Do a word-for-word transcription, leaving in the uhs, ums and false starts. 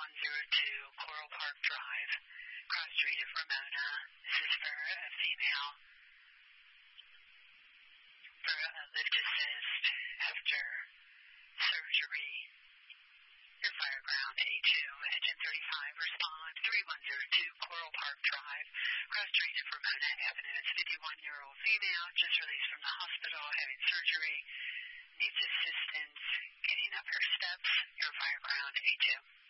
one zero two Coral Park Drive, cross street of Ramona. This is for a female for a lift assist after surgery. Your Fireground A two, engine thirty-five, respond three one zero two Coral Park Drive, cross street of Ramona Avenue. It's fifty-one-year-old female, just released from the hospital, having surgery, needs assistance getting up her steps. Your Fireground A two.